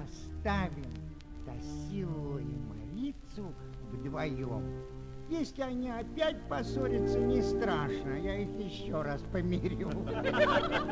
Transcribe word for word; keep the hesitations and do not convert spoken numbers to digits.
оставим Тосилу и Марицу вдвоем. Если они опять поссорятся, не страшно, я их еще раз помирю.